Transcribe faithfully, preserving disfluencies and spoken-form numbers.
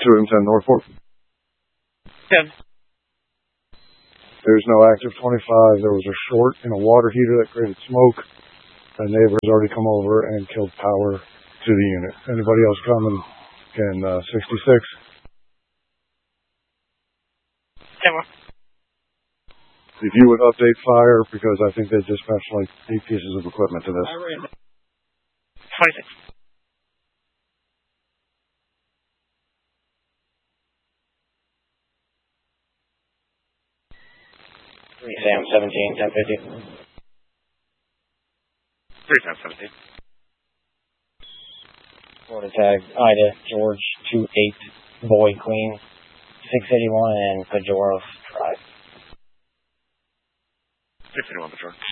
two M ten Norfolk. ten. There's no active twenty-five. There was a short in a water heater that created smoke. A neighbor has already come over and killed power to the unit. Anybody else coming? Can uh, sixty-six. ten more. If you would update fire, because I think they dispatched like eight pieces of equipment to this. twenty-six. three Sam seventeen, ten fifty. three Sam seventeen. Florida tag, Ida, George, two eight, Boy, Queen, six eighty-one, and Pajoros Drive. six eighty-one, Pajoros.